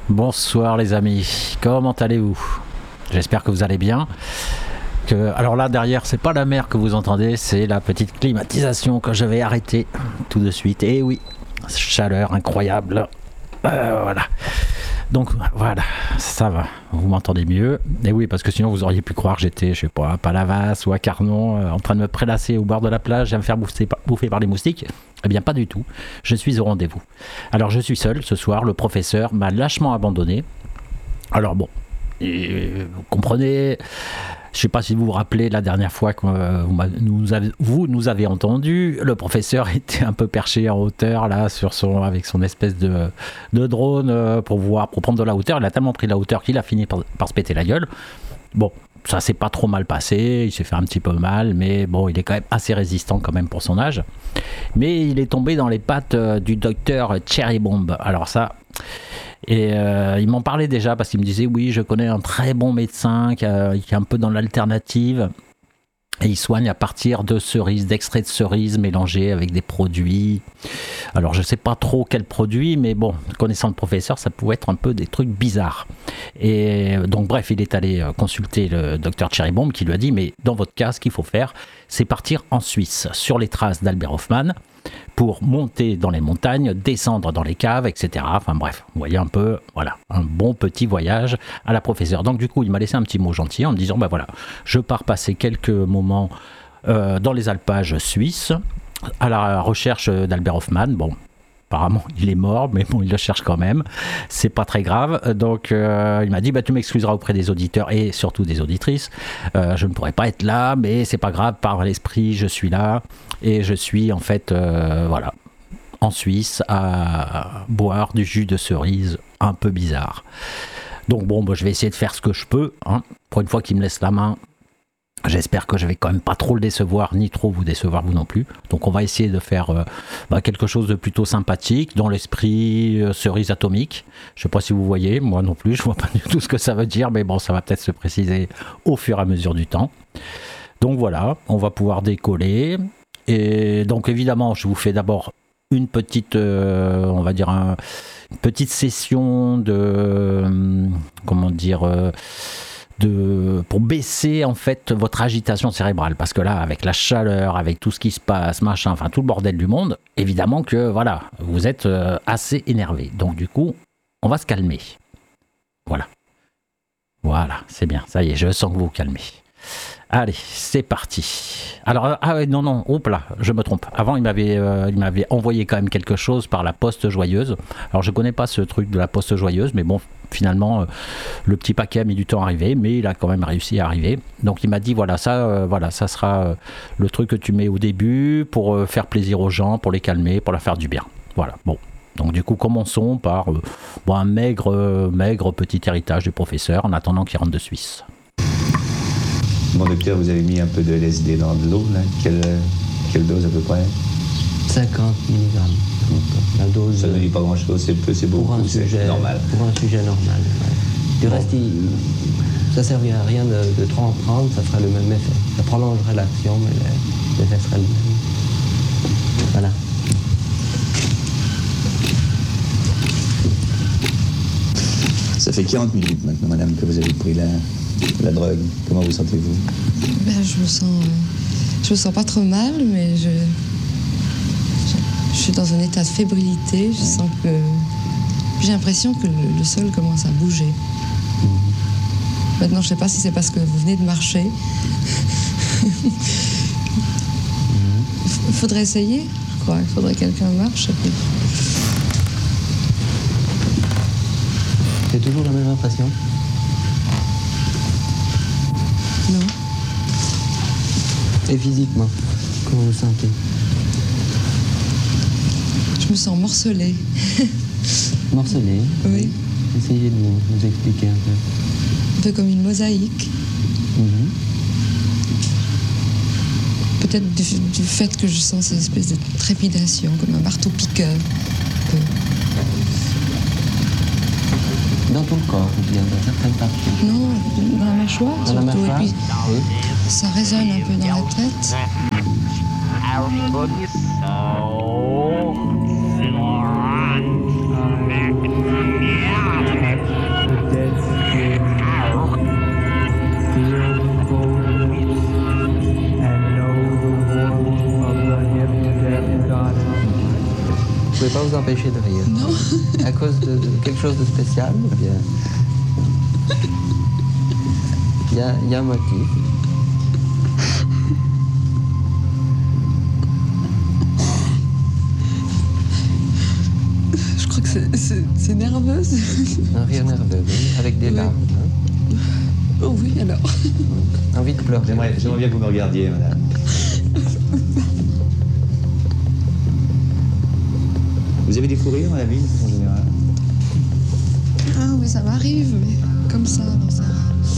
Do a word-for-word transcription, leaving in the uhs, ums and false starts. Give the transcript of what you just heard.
Bonsoir les amis, comment allez-vous? J'espère que vous allez bien. Que... Alors là derrière, c'est pas la mer que vous entendez, c'est la petite climatisation que je vais arrêter tout de suite. Et oui, chaleur incroyable. Euh, voilà. Donc voilà, ça va, vous m'entendez mieux. Et oui, parce que sinon vous auriez pu croire que j'étais, je sais pas, à Palavas ou à Carnon, euh, en train de me prélasser au bord de la plage et à me faire bouffer, bouffer par les moustiques. Eh bien pas du tout, je suis au rendez-vous. Alors je suis seul ce soir, le professeur m'a lâchement abandonné. Alors bon, et, vous comprenez, je ne sais pas si vous vous rappelez la dernière fois que euh, vous, nous avez, vous nous avez entendu, le professeur était un peu perché en hauteur là sur son, avec son espèce de, de drone euh, pour voir, pour prendre de la hauteur. Il a tellement pris de la hauteur qu'il a fini par, par se péter la gueule. Bon, ça s'est pas trop mal passé, il s'est fait un petit peu mal, mais bon, il est quand même assez résistant quand même pour son âge. Mais il est tombé dans les pattes euh, du docteur Cherry Bomb. Alors ça... Et euh, il m'en parlait déjà parce qu'il me disait oui, je connais un très bon médecin qui, a, qui est un peu dans l'alternative et il soigne à partir de cerises, d'extraits de cerises mélangés avec des produits. Alors je sais pas trop quels produits, mais bon, connaissant le professeur, ça pouvait être un peu des trucs bizarres. Et donc bref, il est allé consulter le docteur Cherrybomb qui lui a dit mais dans votre cas, ce qu'il faut faire, c'est partir en Suisse sur les traces d'Albert Hoffmann pour monter dans les montagnes, descendre dans les caves, et cetera. Enfin bref, vous voyez un peu, voilà, un bon petit voyage à la professeure. Donc du coup, il m'a laissé un petit mot gentil en me disant, ben voilà, je pars passer quelques moments euh, dans les alpages suisses à la recherche d'Albert Hoffmann. Bon, apparemment, il est mort, mais bon, il le cherche quand même. C'est pas très grave. Donc, euh, il m'a dit, bah, tu m'excuseras auprès des auditeurs et surtout des auditrices. Euh, je ne pourrais pas être là, mais c'est pas grave. Par l'esprit, je suis là. Et je suis, en fait, euh, voilà, en Suisse à boire du jus de cerise un peu bizarre. Donc, bon, bah, je vais essayer de faire ce que je peux. Hein. Pour une fois qu'il me laisse la main, j'espère que je vais quand même pas trop le décevoir, ni trop vous décevoir vous non plus. Donc on va essayer de faire euh, bah, quelque chose de plutôt sympathique, dans l'esprit euh, cerise atomique. Je sais pas si vous voyez, moi non plus, je vois pas du tout ce que ça veut dire, mais bon, ça va peut-être se préciser au fur et à mesure du temps. Donc voilà, on va pouvoir décoller. Et donc évidemment, je vous fais d'abord une petite, euh, on va dire, un, une petite session de, euh, comment dire... Euh, De, pour baisser en fait votre agitation cérébrale, parce que là avec la chaleur, avec tout ce qui se passe, machin, enfin tout le bordel du monde, évidemment que voilà, vous êtes euh, assez énervé, donc du coup on va se calmer, voilà voilà, c'est bien, ça y est, je sens que vous vous calmez. Allez, c'est parti. Alors, ah non, non, hop là, je me trompe. Avant, il m'avait, euh, il m'avait envoyé quand même quelque chose par la poste joyeuse. Alors, je connais pas ce truc de la poste joyeuse, mais bon, finalement, euh, le petit paquet a mis du temps à arriver, mais il a quand même réussi à arriver. Donc, il m'a dit, voilà, ça, euh, voilà, ça sera euh, le truc que tu mets au début pour euh, faire plaisir aux gens, pour les calmer, pour leur faire du bien. Voilà, bon. Donc, du coup, commençons par euh, bon, un maigre, euh, maigre petit héritage du professeur en attendant qu'il rentre de Suisse. Bon, docteur, vous avez mis un peu de L S D dans de l'eau, là. Quelle, quelle dose à peu près? cinquante milligrammes. La dose. Ça ne dit pas grand-chose, c'est peu, c'est beaucoup, c'est sujet, normal. Pour un sujet normal, ouais. Du bon. Reste, il, ça ne servirait à rien de, de trop en prendre, ça ferait le même effet. Ça prolongerait l'action, mais l'effet serait le même. Voilà. Ça fait quarante minutes maintenant, madame, que vous avez pris la... La drogue, comment vous sentez-vous? Ben, je me sens, euh, je me sens pas trop mal, mais je, je, je suis dans un état de fébrilité. Je ouais. sens que j'ai l'impression que le, le sol commence à bouger. Mmh. Maintenant, je sais pas si c'est parce que vous venez de marcher. Il mmh. faudrait essayer, je crois. Il faudrait que quelqu'un marche. Puis... C'est toujours la même impression? Non. Et physiquement, comment vous vous sentez? Je me sens morcelée. Morcelée? Oui. Essayez de nous, nous expliquer un peu. Un peu comme une mosaïque. Mm-hmm. Peut-être du, du fait que je sens cette espèce de trépidation, comme un marteau-piqueur. Un peu. Dans tout le corps, ou bien dans certaines parties? Non, dans la mâchoire dans surtout. La mâchoire, et puis, oui. Ça résonne un peu dans la tête. vais pas vous empêcher de rire. Non. À cause de, de quelque chose de spécial, eh bien, il y a, il y a un motif. Je crois que c'est- c'est c'est nerveux. c'est- Un rire nerveux, oui, avec des Oui. larmes. hein. Oh oui, alors. Envie de pleurer. J'aimerais j'aimerais bien que vous me regardiez, madame. Vous avez des fous rires dans la vie, de façon générale? Ah oui, ça m'arrive, mais comme ça, dans